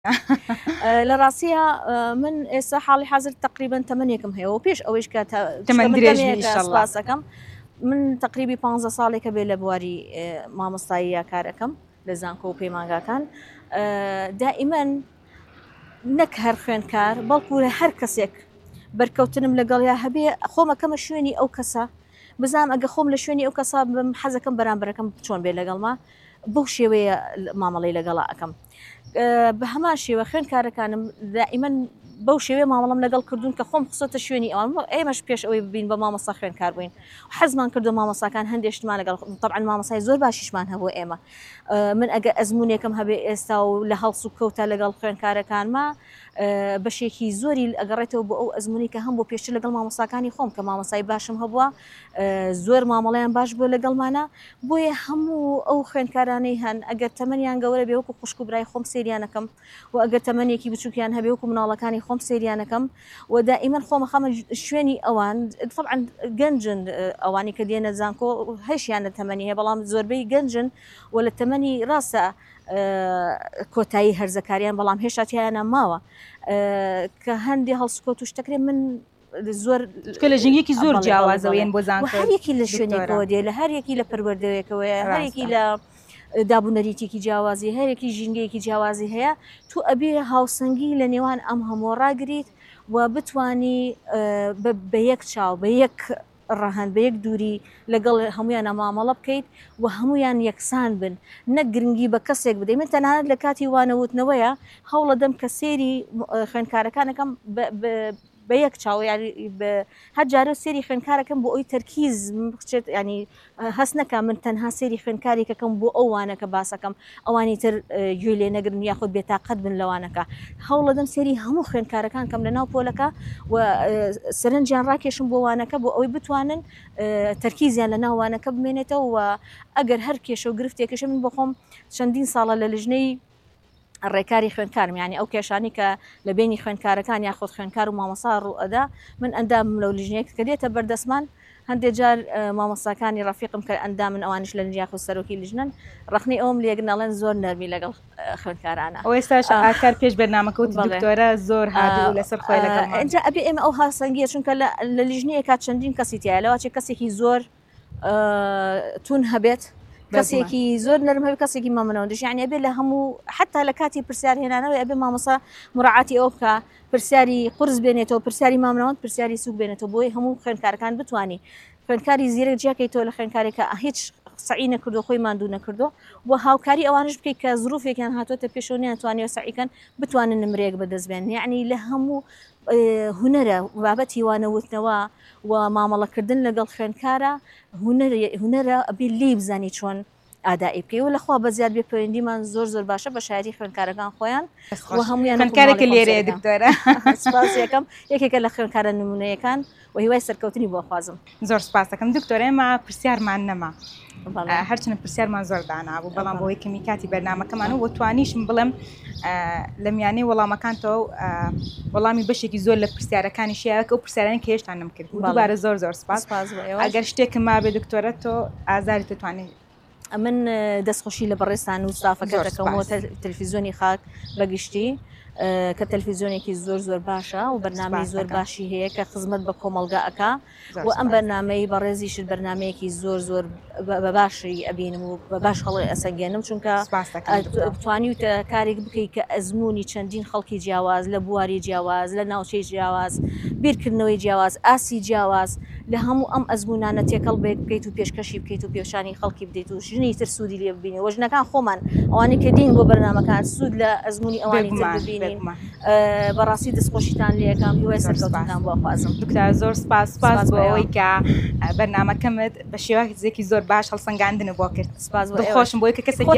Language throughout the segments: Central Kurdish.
لە ڕاستیە من ئێستا حاڵی حاضر تقریبا تەمەنێکم هەیە و پێش ئەوەیش کە سپاسەکەم من تقریبی 15 ساڵێکە بێ لە بواری مامۆستایی یا کارەکەم لە زانکۆ و پەیمانگاکان دائیمەن نەک هەر خوێندکار بەڵکو لە هەر کەسێک بەرکەوتنم لەگەڵیا هەبێ خۆمەکەمە شوێنی ئەو کەسە بزانام ئەگە خۆم لە شوێنی ئەو کەسا بم حەزەکەم بەرامبەرەکەم چۆن بێ لەگەڵما بەو شێوەیە مامەڵەی لەگەڵا ئەەکەم بە هەمان شێوە خوێندکارەکانم دائیمەن بەو شێوێ مامەڵم لەگەڵ کردوون کە خۆم خسۆتە شوێنی ئەوان ئێمەش پێش ئەوەی ببین بە مامۆستا خوێندکار بووین حەزمان کردو مامۆساکان هەندێشتمان لەگەڵ طبعا مامۆسای زۆر باشیشمان هەبوو ئێمە من ئەگە ئەزمونێکم هەبێ ئێستا و لە هەڵس و کەوتە لەگەڵ خوێندکارەکانما بەشێکی زۆری ئەگەڕێتەوە بۆ ئەو ئەزمونی کە هەم بۆ پێشتر لەگەڵ مامۆساکانی خۆم کە مامۆسای باشم هەبووە زۆر مامەڵەیان باش بوو لەگەڵمانە بۆیە هەموو ئەو خوێندکارانەی هەن ئەگەر تەمەنیان گەورە بێ وەکو خوشک و برای خۆم سریانەکەم و ئەگەر تەمەنێکی بچووکیان هەبێ وەکو مناڵەکانی خۆم سریانەکەم و دائیمەن خۆمە خەمە شوێنی ئەوان طبعا گەنجن ئەوانی کە دێنە زانکۆ هەشیانە تەمەنی هەیە بەڵام زۆربەی گەنجن و لە تەمەنی ڕاستە کۆتایی هەرزەکاریان بەڵام هێشتا تیانە ماوە کە هەندی هەڵسکۆت و شتەکرێ من زۆر لە ژنگێکی زۆر جیاوازەوەیان بۆ زانکۆ هەرێکی لە شوێنێکەوە دێ لە هەرێکی لە پەروەردەوەیەکەوە هەرێکی لە دابوونەریتێکی جیاوازی هەرێکی ژینگەیەکی جیاوازی هەیە تو ئەبێ هاوسەنگی لە نێوان ئەم هەموو ڕاگریت و بتانی بە یەک چاو بە یەک ڕەهەن بە یەک دووری لەگەڵ هەمویان ئەمامەڵە بکەیت و هەمویان یەکسان بن نەک گرنگی بە کەسێک بدەیت من تەنانەت لە کاتی وانەوتنەوەیە هەوڵە دەم کە سێری خوێندکارەکانەکەم بە یەک چاو هەر جارە سێری خوێندکارەکەم بۆ ئەوی تەرکیز بچێت ینی هەست نەکە من تەنها سێری خوێندکارێکەکەم بۆ ئەوانەکە باسەکەم ئەوانی تر گوێ لێ نەگرن یاخود بێتاقەت بن لەوانەکە هەوڵە دەم سێری هەموو خوێندکارەکان کەم لە ناو پۆلەکە و سەرنجیان ڕاکێشم بۆ وانەکە بۆ ئەوەی بتوانن تەرکیزیان لە ناوانەکە بمێنێتەوە و ئەگەر هەر کێشە و گرفتێکەشە من بۆ خۆم چەندین ساڵە لە لژنەی ڕێکاری خوێندکارم ینی ئەو کێشانی کە لە بینی خوێندکارەکان یاخود خوێندکار و مامۆسا ڕوئەدا من ئەندامم لەو لیژنەیەک کە دێتە بەردەسمان هەندێک جار مامۆستاکانی ڕەفیقم کە ئەندامن ئەوانش لە نجاخ و سەرۆکی لیژنن ڕخنی ئەوم لێگنەڵێن زۆر نەرمی لەگەڵ خوێندکارانە ئەو ئێستاش ئاکار پێش بەرنامەکەوت دکتۆرە زۆر هادوو لەسەر خۆی لەگەڵ اینجا ئەبێ ئێمە ئەو هاسەنگیە چونکە لە لیژنەیە کات چەندین کەسی تایە لەواچێ کەسێکی زۆر تون هەبێت کەسێکی زۆر نەرم هەبێت کەسێکی مامنەوە دش یعنی ئەبێ لە هەموو حتا لە کاتی پرسیار هێنانەوە ئەبێ مامۆسا مراعاتی ئەو بکە پرسیاری قورس بێنێتەوە پرسیاری مامنەوەند پرسیاری سوک بێنێتەوە بۆی هەموو خوێندکارەکان بتوانانی خوێندکاری زیرەک جیاکەیتەوە لە خوێندکارێکە هیچ سعی نەکردو خۆی ماندوو نەکردو و هاوکاری ئەوانش بکەیت کە زروفێکیان هاتوۆتە پێشۆنیان توانێت سعیکەن بتوانن نمرەیەک بەدەستبێن یعنی لە هەموو هونەرە بابەتی وانەوتنەوە و مامەڵەکردن لەگەڵ خوێندکارە هونەرە ئەبێ لێ بزانی چۆن ئادائی بکەی و لەخوا بە زیاد بێ پەیوەندیمان زۆر زۆر باشە بە شایەتی خوێندکارەکان خۆیان و هەمویان خوێندکارێکە لێرەیە دکتۆرە سپاس یەکەم یەکێکە لە خوێندکارە نمونەیەکان و هیوای سەرکەوتنی بۆ خوازم زۆر سپاس دەکەم دکتۆرە ئێمە پرسیارمان نەما هەرچەنە پرسیارمان زۆر دانابوو بەڵام بۆی کەمی کاتی بەرنامەکەمان و توانیشم بڵێم لە میانەی وەڵامەکانتەوە وەڵامی بەشێکی زۆر لە پرسیارەکانی شیاوە کە ئەو پرسیارانی کە هێشتا نەمکرد دووبارە زۆر زۆر سپاس ئەگەر شتێکم ما بێ دکتۆرە تۆ ئازاری دەتوانێت من دەستخۆشی لە بەڕێستان و ستافەکە دەکەمەوە تەلەڤیزیۆنی خاک بەگشتی کە تەلەڤیزیۆنێکی زۆر زۆر باشە و بەرنامەی زۆر باشی هەیە کە خزمەت بە کۆمەڵگا ئەکا و ئەم بەرنامەی بەڕێزیشت بەرنمەیەکی زۆر زۆر بە باشی ئەبینم و بە باش هەڵی ئەسەنگێنم چونکە بتوانی و کارێک بکەیت کە ئەزمموی چەندین خەڵکی جیاواز لە بواری جیاواز لە ناوچەی جیاواز بیرکردنەوەی جیاواز ئاسی جیاواز لە هەموو ئەم ئەزمونانە تێکەڵ بکەیت و پێشکەشی بکەیت و پێشانی خەڵکی بدەیت و ژنی تر سوودی لێ ببینێ وەژنەکان خۆمان ئەوانی کە دین بۆ بەرنمەکان سوود لە ئەزمموی ئەوانی تر ببینین بەڕاستی دەستخۆشیتان لێەکەم هیوای سەرکەوتنتان بۆ خوازم دکتۆر زۆر سپاس بۆ ئەوەی کە بەرنامەکەمت بە شێوەیەکی زۆر باش هەڵسەنگاندنە بۆ کرد خۆشم بۆی کە کەسێکی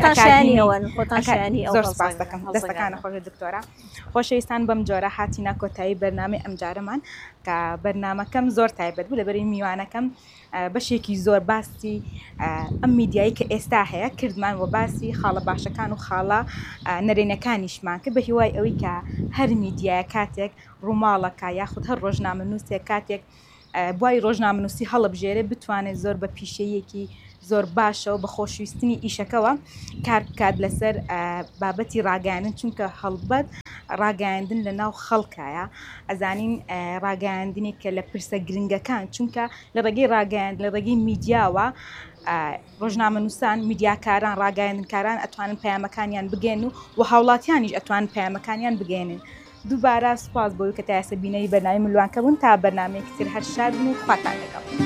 زۆر سپاس دەکەم دەستەکانە خۆش دکتۆرە خۆشەویستان بەم جۆرە هاتینا کۆتایی بەرنامەی ئەم جارەمان کە بەرنامەکەم زۆر تایبەت بوو لەبەری میوانەکەم بەشێکی زۆر باسی ئەم میدیایی کە ئێستا هەیە کردمان و باسی خاڵە باشەکان و خاڵە نەرێنەکانیشمان کرد بە هیوای ئەوەی کە هەر میدیایە کاتێک ڕووماڵەکە یاخود هەر ڕۆژنامەنووسێک کاتێک بوای ڕۆژنامەنووسی هەڵبژێرێ بتوانێت زۆر بە پیشەیەکی زۆر باشە و بە خۆشویستنی ئیشەکەەوە کار بکات لەسەر بابەتی ڕاگەاندن چونکە هەڵبەت ڕاگەاندن لە ناو خەڵکایە ئەزانین ڕاگەاندنێک کە لە پرسە گرنگەکان چونکە لە ڕێگەی ڕاگەاند لە ڕێگەی میدیاوە ڕۆژنامەنووسان میدیاکاران ڕاگەاندنکاران ئەتوانن پەیامەکانیان بگێن و هاوڵاتیانیش ئەتوان پەیامەکانیان بگێنن. دووبارە سوپاس بۆی کە تا ئێستا بینەری بەرنامەی ملوانکە بوون تا بەرنامەیەکی تر هەر شاد بن و خواتان لەگەڵ.